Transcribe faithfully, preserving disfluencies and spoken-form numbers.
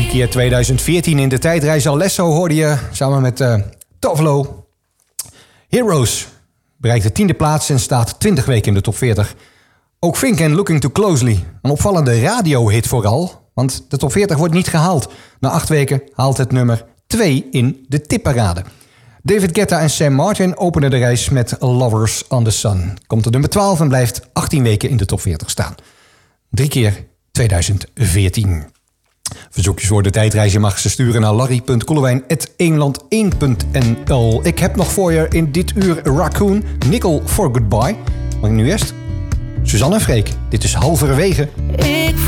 keer tweeduizend veertien in de tijdreis Alesso hoorde je samen met uh, Tovlo. Heroes bereikt de tiende plaats en staat twintig weken in de top veertig. Ook Fink en Looking Too Closely. Een opvallende radiohit vooral, want de top veertig wordt niet gehaald. Na acht weken haalt het nummer twee in de tipparade. David Guetta en Sam Martin openen de reis met Lovers on the Sun. Komt op nummer twaalf en blijft achttien weken in de top veertig staan. Drie keer tweeduizend veertien. Verzoekjes voor de tijdreis, je mag ze sturen naar larry punt koelewijn apenstaartje eenland één punt n l. Ik heb nog voor je in dit uur Raccoon, Nickel for Goodbye. Maar nu eerst Suzanne en Freek. Dit is Halverwege.